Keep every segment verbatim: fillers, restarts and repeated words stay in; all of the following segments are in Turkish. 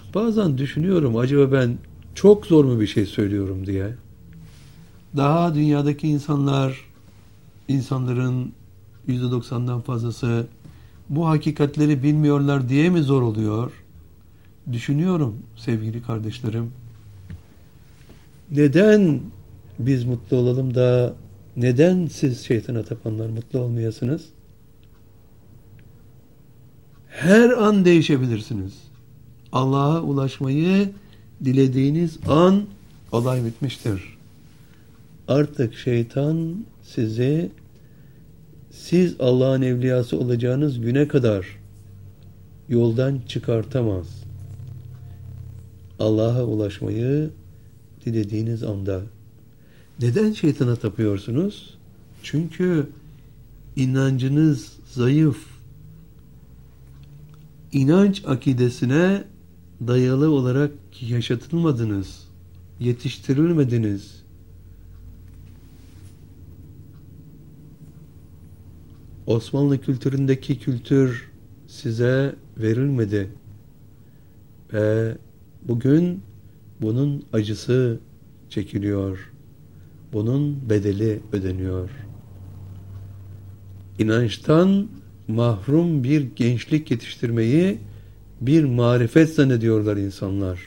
Bazen düşünüyorum, acaba ben çok zor mu bir şey söylüyorum diye. Daha dünyadaki insanlar, insanların yüzde doksandan fazlası bu hakikatleri bilmiyorlar diye mi zor oluyor? Düşünüyorum sevgili kardeşlerim. Neden biz mutlu olalım da neden siz şeytana tapanlar mutlu olmayasınız? Her an değişebilirsiniz. Allah'a ulaşmayı dilediğiniz an olay bitmiştir. Artık şeytan sizi siz Allah'ın evliyası olacağınız güne kadar yoldan çıkartamaz. Allah'a ulaşmayı dilediğiniz anda. Neden şeytana tapıyorsunuz? Çünkü inancınız zayıf. İnanç akidesine dayalı olarak yaşatılmadınız. Yetiştirilmediniz. Osmanlı kültüründeki kültür size verilmedi. Ve bugün bunun acısı çekiliyor. Bunun bedeli ödeniyor. İnançtan mahrum bir gençlik yetiştirmeyi bir marifet zannediyorlar insanlar.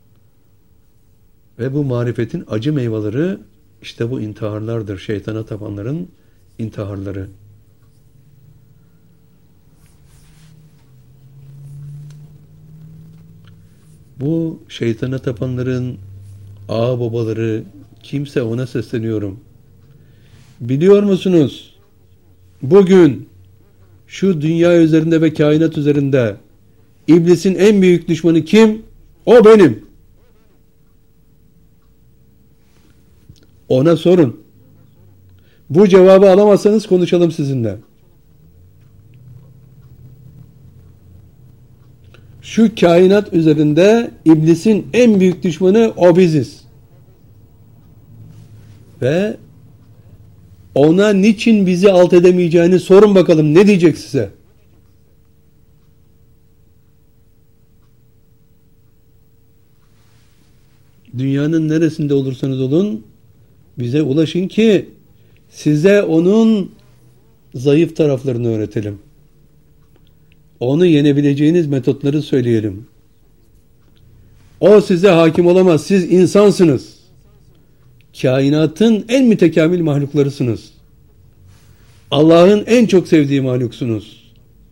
Ve bu marifetin acı meyveleri işte bu intiharlardır. Şeytana tapanların intiharları. Bu şeytana tapanların ağa babaları kimse, ona sesleniyorum. Biliyor musunuz? Bugün şu dünya üzerinde ve kainat üzerinde İblisin en büyük düşmanı kim? O benim. Ona sorun. Bu cevabı alamazsanız konuşalım sizinle. Şu kainat üzerinde İblisin en büyük düşmanı o biziz. Ve ona niçin bizi alt edemeyeceğini sorun bakalım, ne diyecek size? Dünyanın neresinde olursanız olun bize ulaşın ki size onun zayıf taraflarını öğretelim. Onu yenebileceğiniz metotları söyleyelim. O size hakim olamaz. Siz insansınız. Kainatın en mütekamil mahluklarısınız. Allah'ın en çok sevdiği mahluksunuz.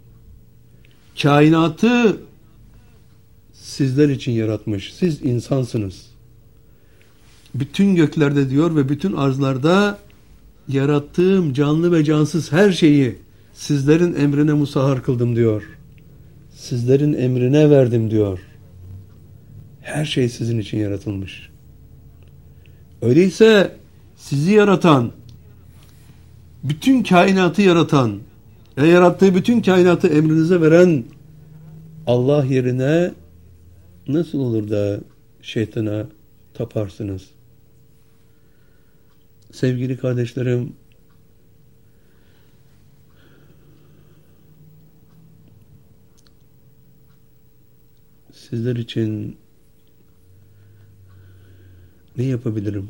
Kainatı sizler için yaratmış. Siz insansınız. Bütün göklerde diyor ve bütün arzlarda yarattığım canlı ve cansız her şeyi sizlerin emrine musahhar kıldım diyor. Sizlerin emrine verdim diyor. Her şey sizin için yaratılmış. Öyleyse sizi yaratan, bütün kainatı yaratan ve yarattığı bütün kainatı emrinize veren Allah yerine nasıl olur da şeytana taparsınız? Sevgili kardeşlerim, sizler için ne yapabilirim?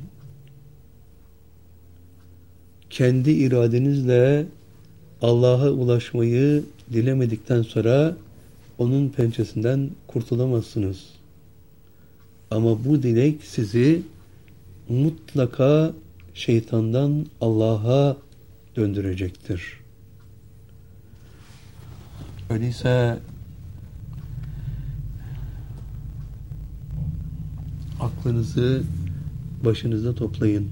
Kendi iradenizle Allah'a ulaşmayı dilemedikten sonra onun pençesinden kurtulamazsınız. Ama bu dilek sizi mutlaka şeytandan Allah'a döndürecektir. Öyleyse aklınızı başınıza toplayın.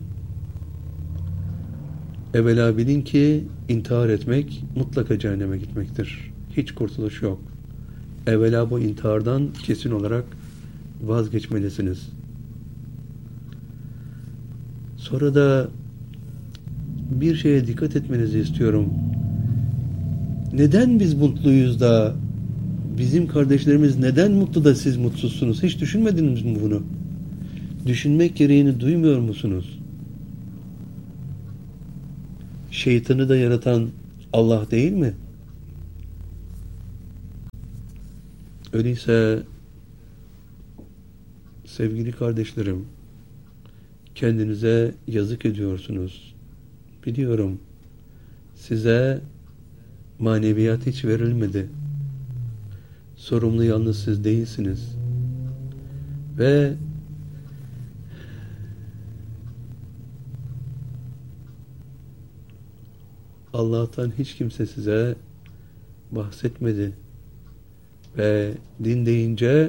Evvela bilin ki intihar etmek mutlaka cehenneme gitmektir. Hiç kurtuluş yok. Evvela bu intihardan kesin olarak vazgeçmelisiniz. Sonra da bir şeye dikkat etmenizi istiyorum. Neden biz mutluyuz da bizim kardeşlerimiz neden mutlu da siz mutsuzsunuz? Hiç düşünmediniz mi bunu? Düşünmek gereğini duymuyor musunuz? Şeytanı da yaratan Allah değil mi? Öyleyse Sevgili kardeşlerim, kendinize yazık ediyorsunuz. Biliyorum, size maneviyat hiç verilmedi. Sorumlu yalnız siz değilsiniz. Ve Allah'tan hiç kimse size bahsetmedi. Ve din deyince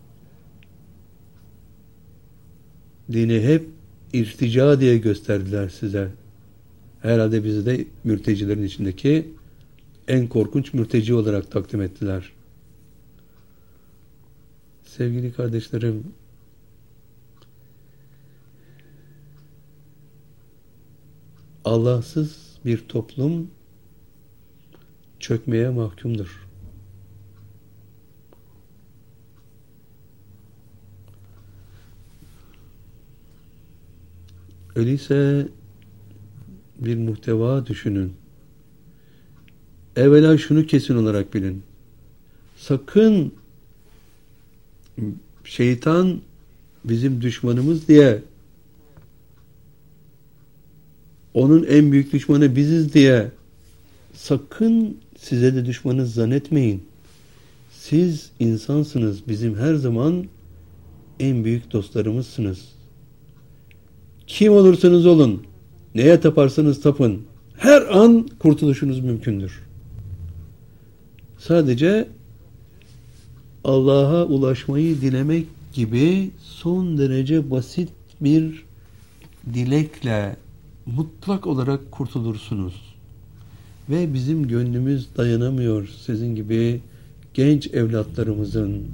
dini hep irtica diye gösterdiler size. Herhalde bizi de mürtecilerin içindeki en korkunç mürteci olarak takdim ettiler. Sevgili kardeşlerim, Allahsız bir toplum çökmeye mahkumdur. Öyleyse bir muhteva düşünün. Evvela şunu kesin olarak bilin. Sakın şeytan bizim düşmanımız diye, onun en büyük düşmanı biziz diye sakın size de düşmanız zannetmeyin. Siz insansınız. Bizim her zaman en büyük dostlarımızsınız. Kim olursanız olun, neye taparsanız tapın, her an kurtuluşunuz mümkündür. Sadece Allah'a ulaşmayı dilemek gibi son derece basit bir dilekle mutlak olarak kurtulursunuz. Ve bizim gönlümüz dayanamıyor sizin gibi genç evlatlarımızın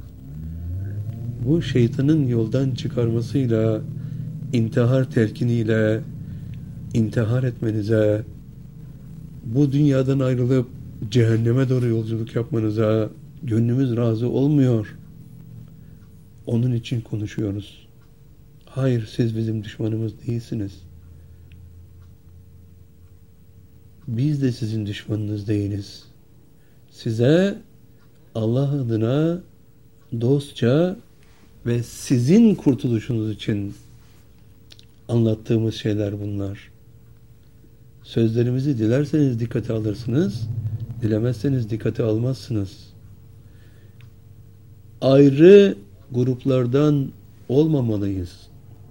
bu şeytanın yoldan çıkarmasıyla, intihar telkiniyle intihar etmenize, bu dünyadan ayrılıp cehenneme doğru yolculuk yapmanıza gönlümüz razı olmuyor. Onun için konuşuyoruz. Hayır, siz bizim düşmanımız değilsiniz. Biz de sizin düşmanınız değiliz. Size Allah adına dostça ve sizin kurtuluşunuz için anlattığımız şeyler bunlar. Sözlerimizi dilerseniz dikkate alırsınız, dilemezseniz dikkate almazsınız. Ayrı gruplardan olmamalıyız.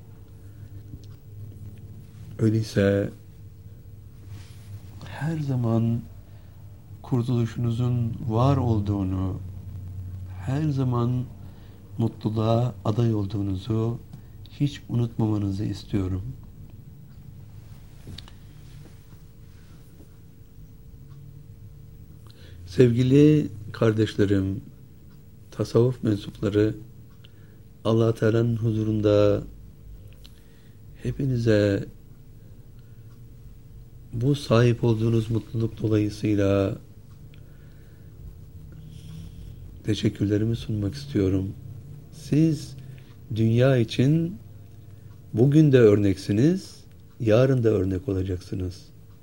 Öyleyse her zaman kurtuluşunuzun var olduğunu, her zaman mutluluğa aday olduğunuzu hiç unutmamanızı istiyorum. Sevgili kardeşlerim, tasavvuf mensupları, Allah Teala'nın huzurunda hepinize bu sahip olduğunuz mutluluk dolayısıyla teşekkürlerimi sunmak istiyorum. Siz dünya için bugün de örneksiniz, yarın da örnek olacaksınız.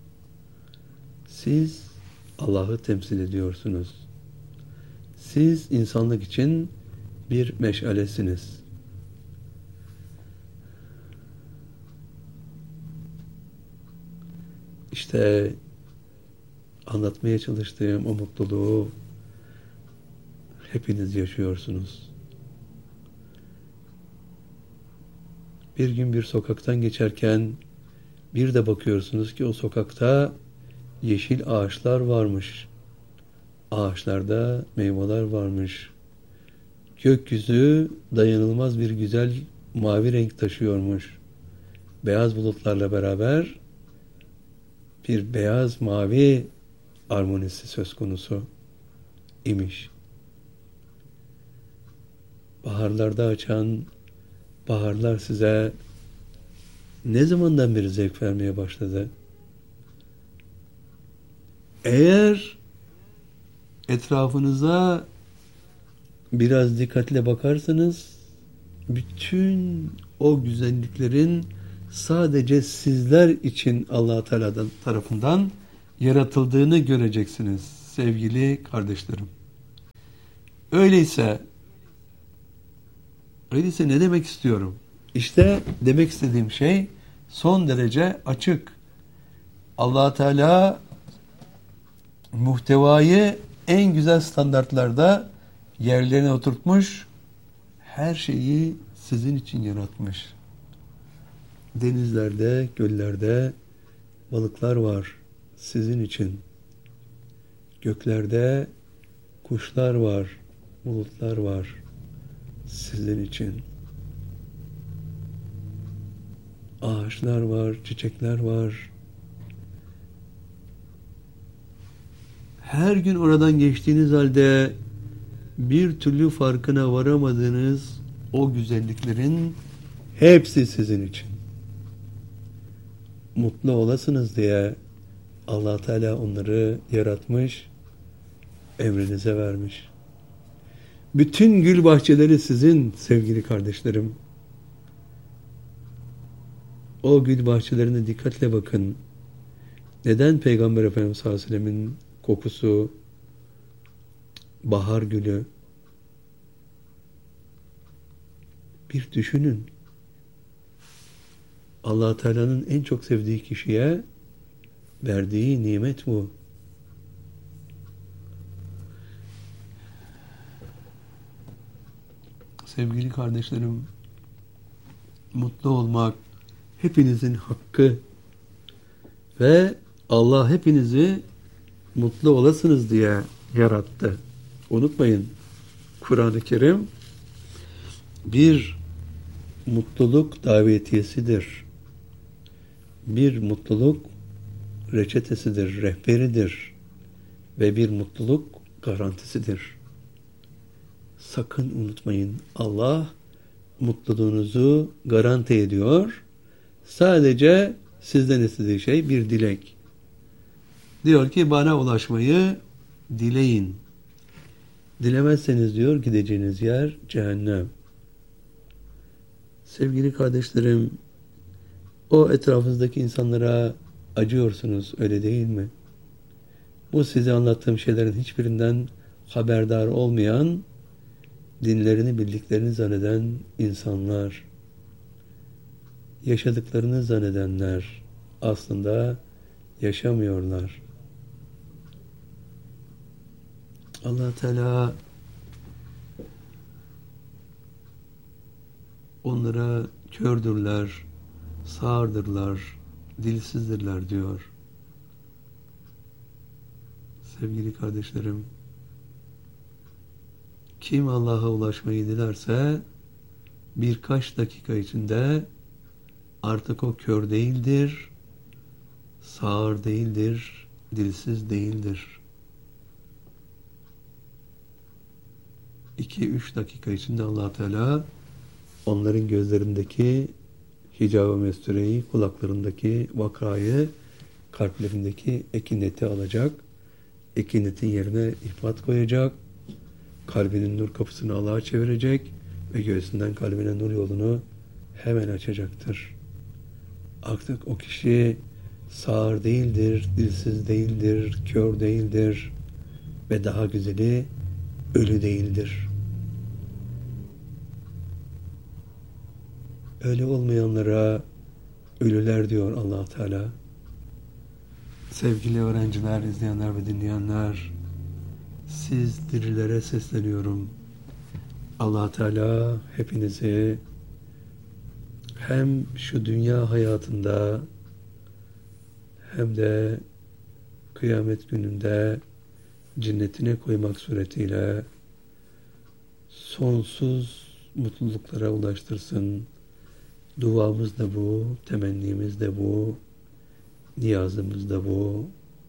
Siz Allah'ı temsil ediyorsunuz. Siz insanlık için bir meşalesiniz. İşte anlatmaya çalıştığım o mutluluğu hepiniz yaşıyorsunuz. Bir gün bir sokaktan geçerken bir de bakıyorsunuz ki o sokakta yeşil ağaçlar varmış. Ağaçlarda meyveler varmış. Gökyüzü dayanılmaz bir güzel mavi renk taşıyormuş. Beyaz bulutlarla beraber bir beyaz mavi armonisi söz konusu imiş. Baharlarda açan baharlar size ne zamandan beri zevk vermeye başladı? Eğer etrafınıza biraz dikkatle bakarsanız bütün o güzelliklerin sadece sizler için Allah Teala tarafından yaratıldığını göreceksiniz sevgili kardeşlerim. Öyleyse Öyleyse ne demek istiyorum? İşte demek istediğim şey son derece açık. Allah Teala muhtevayı en güzel standartlarda yerlerine oturtmuş, her şeyi sizin için yaratmış. Denizlerde, göllerde balıklar var sizin için. Göklerde kuşlar var, bulutlar var sizin için. Ağaçlar var, çiçekler var. Her gün oradan geçtiğiniz halde bir türlü farkına varamadığınız o güzelliklerin hepsi sizin için. Mutlu olasınız diye Allah Teala onları yaratmış, emrinize vermiş. Bütün gül bahçeleri sizin sevgili kardeşlerim. O gül bahçelerine dikkatle bakın. Neden Peygamber Efendimiz sallallahu aleyhi ve sellemin kokusu bahar gülü? Bir düşünün. Allah Teala'nın en çok sevdiği kişiye verdiği nimet bu. Sevgili kardeşlerim, mutlu olmak hepinizin hakkı ve Allah hepinizi mutlu olasınız diye yarattı. Unutmayın, Kur'an-ı Kerim bir mutluluk davetiyesidir. Bir mutluluk reçetesidir, rehberidir ve bir mutluluk garantisidir. Sakın unutmayın, Allah mutluluğunuzu garanti ediyor. Sadece sizden istediği şey bir dilek. Diyor ki bana ulaşmayı dileyin. Dilemezseniz diyor gideceğiniz yer cehennem. Sevgili kardeşlerim, o etrafınızdaki insanlara acıyorsunuz, öyle değil mi? Bu size anlattığım şeylerin hiçbirinden haberdar olmayan, dinlerini bildiklerini zanneden insanlar, yaşadıklarını zannedenler aslında yaşamıyorlar. Allah Teala onlara kördürler, sağırdırlar, dilsizdirler diyor. Sevgili kardeşlerim, kim Allah'a ulaşmayı dilerse birkaç dakika içinde artık o kör değildir, sağır değildir, dilsiz değildir. iki üç dakika içinde Allah Teala onların gözlerindeki hicab-ı mestureyi, kulaklarındaki vakayı, kalplerindeki ekineti alacak, ekinetin yerine ihbat koyacak, kalbinin nur kapısını Allah'a çevirecek ve göğsünden kalbine nur yolunu hemen açacaktır. Artık o kişi sağır değildir, dilsiz değildir, kör değildir ve daha güzeli ölü değildir. Öyle olmayanlara ölüler diyor Allah Teala. Sevgili öğrenciler, izleyenler ve dinleyenler, siz dirilere sesleniyorum. Allah Teala hepinizi hem şu dünya hayatında hem de kıyamet gününde cennetine koymak suretiyle sonsuz mutluluklara ulaştırsın. Duamız da bu, temennimiz de bu, niyazımız da bu.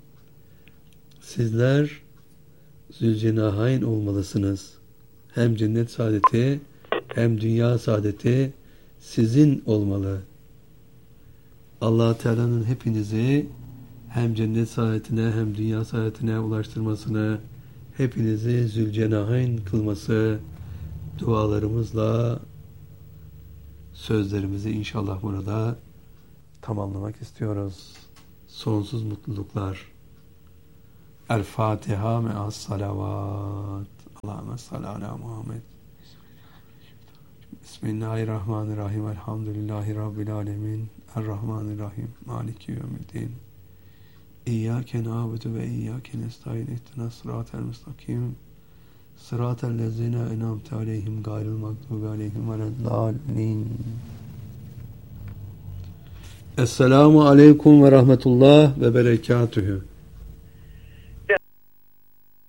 Sizler Zülcenahayn olmalısınız. Hem cennet saadeti hem dünya saadeti sizin olmalı. Allah Teala'nın hepinizi hem cennet saadetine hem dünya saadetine ulaştırmasını, hepinizi Zülcenahayn kılması dualarımızla sözlerimizi inşallah burada tamamlamak istiyoruz. Sonsuz mutluluklar. El Fatiha me'as salavat. Allahümme salli ala Muhammed. Bismillahirrahmanirrahim. Elhamdülillahi Rabbil alemin. Errahmanirrahim. Maliki yevmiddin. İyyâke nâbudu ve iyyâke nestaîn. İhdinas sıratel müstakim. Sıratel lezîne en'amte aleyhim gayril mağdûbi aleyhim veleddâllîn. Esselamu aleyküm ve rahmetullah ve berekatühü.